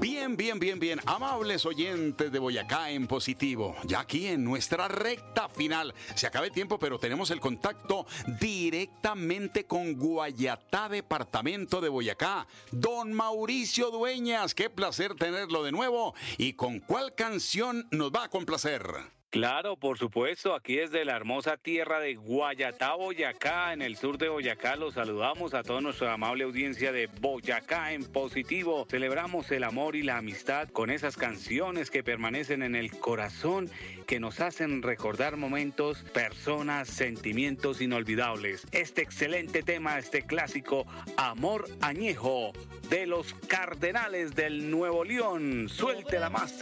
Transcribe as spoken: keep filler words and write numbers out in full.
Bien, bien, bien, bien. Amables oyentes de Boyacá en positivo. Ya aquí en nuestra recta final. Se acaba el tiempo, pero tenemos el contacto directamente con Guayatá, departamento de Boyacá. Don Mauricio Dueñas, qué placer tenerlo de nuevo. ¿Y con cuál canción nos va a complacer? Claro, por supuesto, aquí desde la hermosa tierra de Guayatá, Boyacá, en el sur de Boyacá, los saludamos a toda nuestra amable audiencia de Boyacá en positivo. Celebramos el amor y la amistad con esas canciones que permanecen en el corazón, que nos hacen recordar momentos, personas, sentimientos inolvidables. Este excelente tema, este clásico, Amor Añejo, de los Cardenales del Nuevo León. Suelte la máster.